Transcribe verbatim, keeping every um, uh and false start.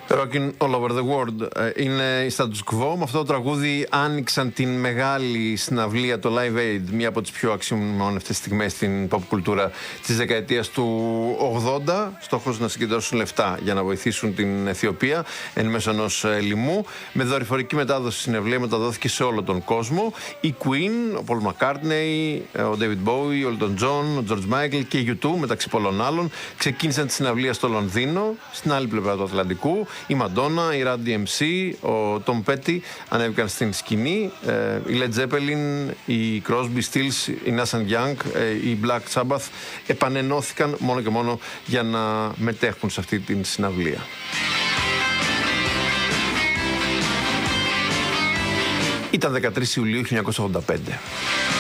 Rockin' All Over the World είναι η Status Quo. Με αυτό το τραγούδι άνοιξαν την μεγάλη συναυλία, το Live Aid, μία από τις πιο αξιομνημόνευτες στιγμές στην pop κουλτούρα της δεκαετίας του ογδόντα. Στόχος να συγκεντρώσουν λεφτά για να βοηθήσουν την Αιθιοπία εν μέσω ενός λοιμού. Με δορυφορική μετάδοση συναυλία μεταδόθηκε σε όλο τον κόσμο. Η Queen, ο Paul McCartney, ο David Bowie, ο Elton John, ο George Michael και η γιου τού μεταξύ πολλών άλλων ξεκίνησαν τη συναυλία στο Λονδίνο. Στην άλλη πλευρά του Ατλαντικού η Madonna, η Run ντι εμ σι, ο Tom Petty ανέβηκαν στην σκηνή. Η Led Zeppelin, η Crosby, Stills, η Nathan Young, η Black Sabbath επανενώθηκαν μόνο και μόνο για να μετέχουν σε αυτή την συναυλία. Ήταν δεκατρείς Ιουλίου χίλια εννιακόσια ογδόντα πέντε.